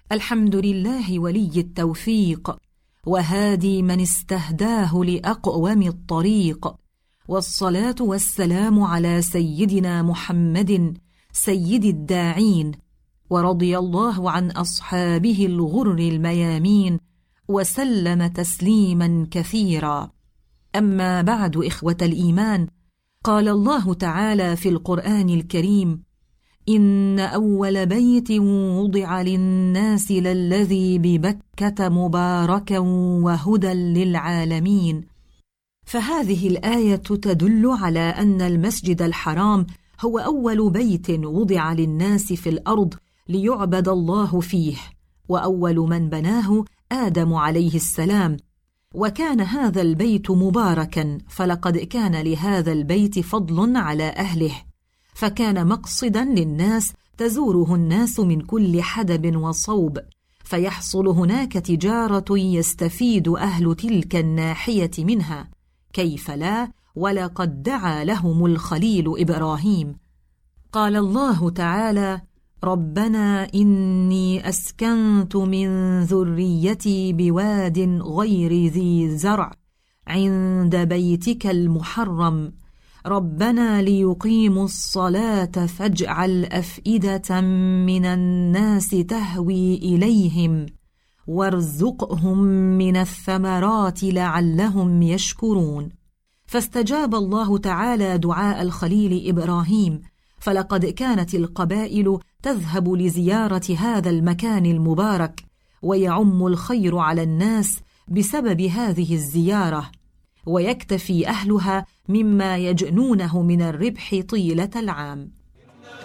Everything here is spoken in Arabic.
الحمد لله ولي التوفيق، وهادي من استهداه لأقوم الطريق، والصلاة والسلام على سيدنا محمد سيد الداعين، ورضي الله عن أصحابه الغر الميامين، وسلم تسليما كثيرا. أما بعد، إخوة الإيمان، قال الله تعالى في القرآن الكريم: إن أول بيت وضع للناس للذي ببكة مباركا وهدى للعالمين. فهذه الآية تدل على أن المسجد الحرام هو أول بيت وضع للناس في الأرض ليعبد الله فيه، وأول من بناه آدم عليه السلام، وكان هذا البيت مباركا، فلقد كان لهذا البيت فضل على أهله، فكان مقصدا للناس تزوره الناس من كل حدب وصوب، فيحصل هناك تجارة يستفيد أهل تلك الناحية منها، كيف لا، ولقد دعا لهم الخليل إبراهيم. قال الله تعالى: ربنا إني أسكنت من ذريتي بواد غير ذي زرع عند بيتك المحرم ربنا ليقيموا الصلاة فاجعل أفئدة من الناس تهوي إليهم وارزقهم من الثمرات لعلهم يشكرون. فاستجاب الله تعالى دعاء الخليل إبراهيم، فلقد كانت القبائل تذهب لزيارة هذا المكان المبارك، ويعم الخير على الناس بسبب هذه الزيارة، ويكتفي أهلها مما يجنونه من الربح طيلة العام.